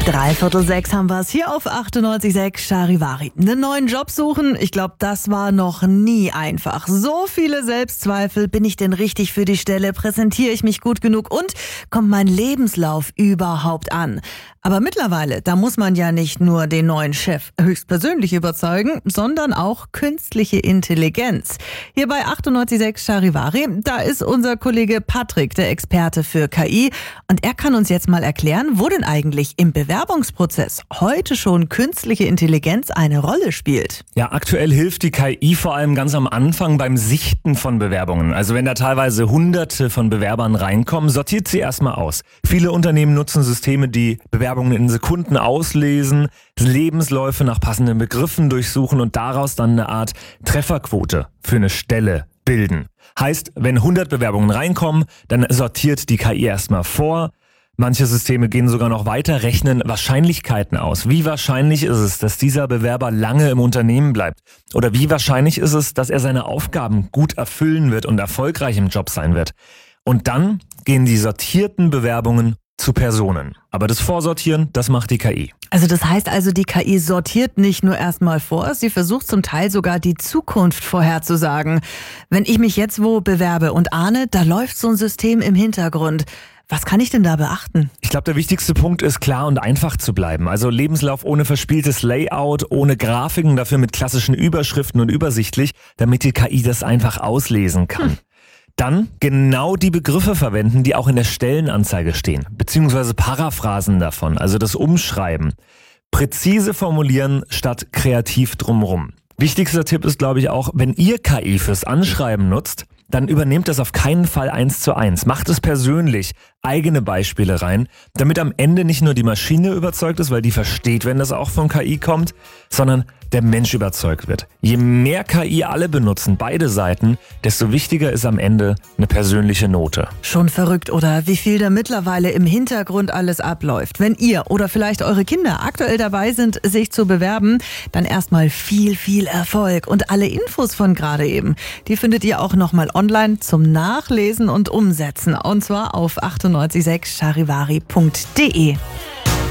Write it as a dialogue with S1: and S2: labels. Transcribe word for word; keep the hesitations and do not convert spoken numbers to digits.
S1: Dreiviertel sechs haben wir es hier auf achtundneunzig Komma sechs Charivari. Einen neuen Job suchen, ich glaube, das war noch nie einfach. So viele Selbstzweifel, bin ich denn richtig für die Stelle, präsentiere ich mich gut genug und kommt mein Lebenslauf überhaupt an? Aber mittlerweile, da muss man ja nicht nur den neuen Chef höchstpersönlich überzeugen, sondern auch künstliche Intelligenz. Hier bei achtundneunzig Komma sechs Charivari, da ist unser Kollege Patrick, der Experte für K I. Und er kann uns jetzt mal erklären, wo denn eigentlich im Bewerbungsprozess heute schon künstliche Intelligenz eine Rolle spielt.
S2: Ja, aktuell hilft die K I vor allem ganz am Anfang beim Sichten von Bewerbungen. Also wenn da teilweise hunderte von Bewerbern reinkommen, sortiert sie erstmal aus. Viele Unternehmen nutzen Systeme, die Bewerbungen in Sekunden auslesen, Lebensläufe nach passenden Begriffen durchsuchen und daraus dann eine Art Trefferquote für eine Stelle bilden. Heißt, wenn hundert Bewerbungen reinkommen, dann sortiert die K I erstmal vor. Manche Systeme gehen sogar noch weiter, rechnen Wahrscheinlichkeiten aus. Wie wahrscheinlich ist es, dass dieser Bewerber lange im Unternehmen bleibt? Oder wie wahrscheinlich ist es, dass er seine Aufgaben gut erfüllen wird und erfolgreich im Job sein wird? Und dann gehen die sortierten Bewerbungen zu Personen. Aber das Vorsortieren, das macht die K I.
S1: Also das heißt also, die K I sortiert nicht nur erstmal vor, sie versucht zum Teil sogar die Zukunft vorherzusagen. Wenn ich mich jetzt wo bewerbe und ahne, da läuft so ein System im Hintergrund. Was kann ich denn da beachten?
S2: Ich glaube, der wichtigste Punkt ist, klar und einfach zu bleiben. Also Lebenslauf ohne verspieltes Layout, ohne Grafiken, dafür mit klassischen Überschriften und übersichtlich, damit die K I das einfach auslesen kann. Hm. Dann genau die Begriffe verwenden, die auch in der Stellenanzeige stehen, beziehungsweise Paraphrasen davon, also das Umschreiben. Präzise formulieren statt kreativ drumrum. Wichtigster Tipp ist, glaube ich, auch, wenn ihr K I fürs Anschreiben nutzt, dann übernehmt das auf keinen Fall eins zu eins. Macht es persönlich, eigene Beispiele rein, damit am Ende nicht nur die Maschine überzeugt ist, weil die versteht, wenn das auch von K I kommt, sondern der Mensch überzeugt wird. Je mehr K I alle benutzen, beide Seiten, desto wichtiger ist am Ende eine persönliche Note.
S1: Schon verrückt, oder? Wie viel da mittlerweile im Hintergrund alles abläuft. Wenn ihr oder vielleicht eure Kinder aktuell dabei sind, sich zu bewerben, dann erstmal viel, viel Erfolg. Und alle Infos von gerade eben, die findet ihr auch nochmal online zum Nachlesen und Umsetzen. Und zwar auf achtundneunzig Komma sechs charivari punkt de.